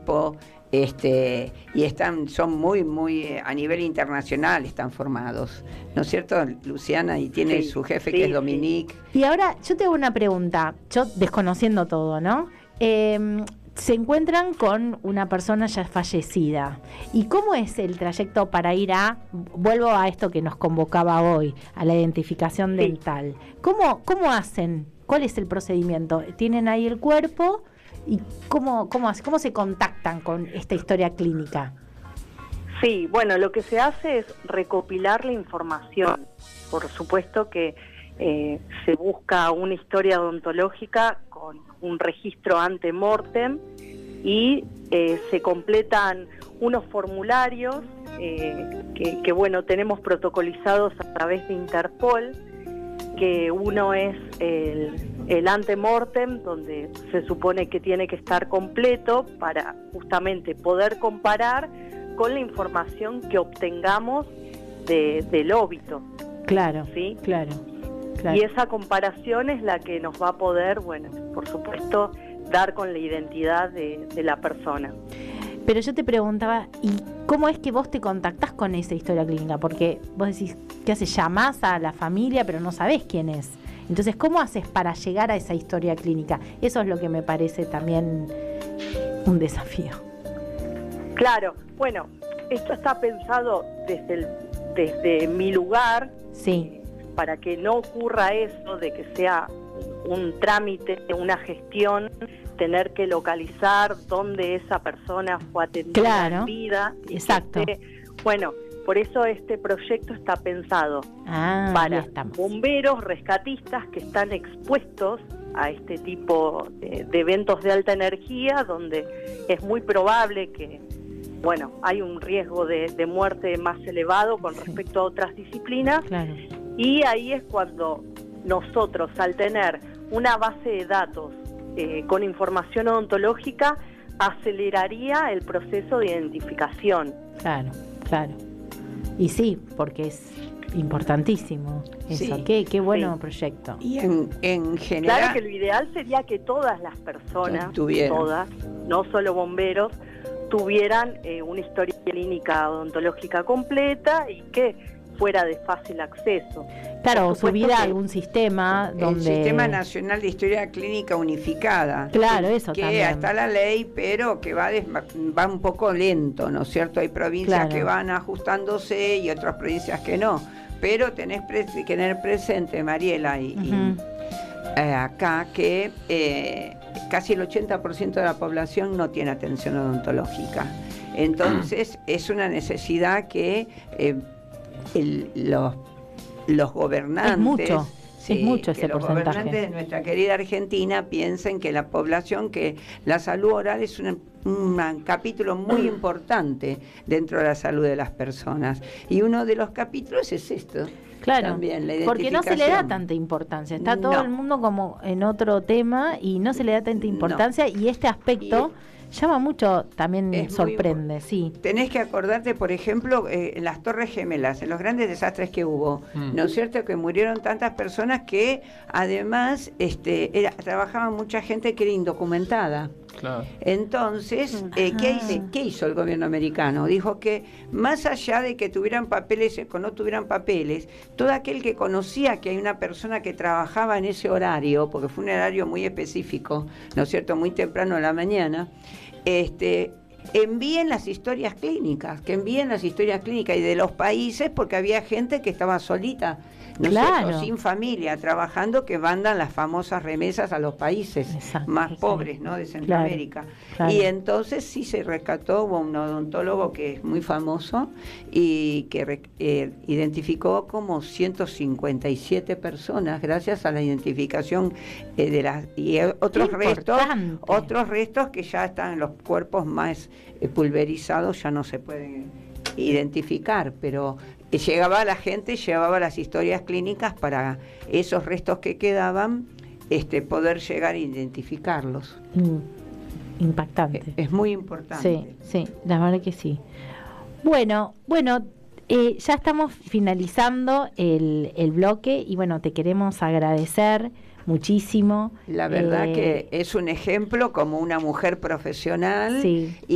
cuerpo, y son muy a nivel internacional están formados, ¿no es cierto, Luciana? Y tiene su jefe que es Dominique. Y ahora yo te hago una pregunta, yo desconociendo todo, ¿no? Se encuentran con una persona ya fallecida. ¿Y cómo es el trayecto para ir vuelvo a esto que nos convocaba hoy, a la identificación dental? ¿Cómo hacen? ¿Cuál es el procedimiento? ¿Tienen ahí el cuerpo? ¿Y cómo se contactan con esta historia clínica? Sí, bueno, lo que se hace es recopilar la información. Por supuesto que se busca una historia odontológica con un registro ante mortem y se completan unos formularios que bueno, tenemos protocolizados a través de Interpol, que uno es el antemortem, donde se supone que tiene que estar completo para justamente poder comparar con la información que obtengamos del óbito. Claro, ¿sí? Claro. Y esa comparación es la que nos va a poder, bueno, por supuesto, dar con la identidad de la persona. Pero yo te preguntaba, ¿y cómo es que vos te contactás con esa historia clínica? Porque vos decís, ¿qué haces? Llamás a la familia, pero no sabés quién es. Entonces, ¿cómo haces para llegar a esa historia clínica? Eso es lo que me parece también un desafío. Claro, bueno, esto está pensado desde mi lugar, sí, para que no ocurra eso de que sea un trámite, una gestión, tener que localizar dónde esa persona fue atendida en vida. Exacto. Bueno, por eso este proyecto está pensado para bomberos, rescatistas que están expuestos a este tipo de eventos de alta energía, donde es muy probable que, bueno, hay un riesgo de muerte más elevado con respecto a otras disciplinas. Claro. Y ahí es cuando nosotros, al tener una base de datos con información odontológica, aceleraría el proceso de identificación. Claro. Y sí, porque es importantísimo eso. Sí. Qué bueno proyecto. Y en general... Claro que lo ideal sería que todas las personas, todas, no solo bomberos, tuvieran una historia clínica odontológica completa y que fuera de fácil acceso. Claro, subir a algún sistema donde... El Sistema Nacional de Historia Clínica Unificada. Claro, eso que también. Está la ley, pero que va un poco lento, ¿no es cierto? Hay provincias que van ajustándose y otras provincias que no. Pero tenés que tener presente, Mariela, acá que casi el 80% de la población no tiene atención odontológica. Entonces, es una necesidad que... los gobernantes, es mucho ese los porcentaje. Gobernantes de nuestra querida Argentina piensen que la población, que la salud oral es un capítulo muy importante dentro de la salud de las personas, y uno de los capítulos es esto. Claro, también, la porque no se le da tanta importancia, está todo el mundo como en otro tema y no se le da tanta importancia, y este aspecto llama mucho, también sorprende, sí. Tenés que acordarte, por ejemplo, en las Torres Gemelas, en los grandes desastres que hubo, ¿no es cierto? Que murieron tantas personas que además trabajaba mucha gente que era indocumentada. Claro. Entonces, ¿qué hizo el gobierno americano? Dijo que más allá de que tuvieran papeles o no tuvieran papeles, todo aquel que conocía que hay una persona que trabajaba en ese horario, porque fue un horario muy específico, ¿no es cierto?, muy temprano en la mañana, envíen las historias clínicas, y de los países, porque había gente que estaba solita, ¿no es cierto?, sin familia, trabajando, que mandan las famosas remesas a los países más pobres, ¿no?, de Centroamérica. Claro. Y entonces sí se rescató, hubo un odontólogo que es muy famoso y que identificó como 157 personas gracias a la identificación de las y otros restos que ya están en los cuerpos más pulverizados, ya no se pueden identificar, pero llegaba la gente, llevaba las historias clínicas para esos restos que quedaban, poder llegar a identificarlos. Impactante. Es muy importante. Sí, la verdad que sí. Bueno, ya estamos finalizando el bloque y bueno, te queremos agradecer muchísimo. La verdad que es un ejemplo como una mujer profesional. Sí.